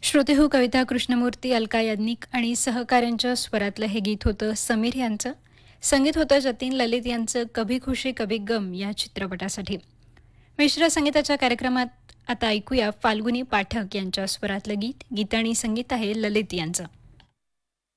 श्रोतेहो कविता कृष्णमूर्ती, अलका याज्ञिक आणि सहकाऱ्यांच्या स्वरातलं हे गीत होतं समीर यांचं. संगीत होतं जतीन ललित यांचं कभी खुशी कभी गम या चित्रपटासाठी. मिश्र संगीताच्या कार्यक्रमात आता ऐकूया फाल्गुनी पाठक यांच्या स्वरातलं गीत. गीत आणि संगीत आहे ललित यांचं.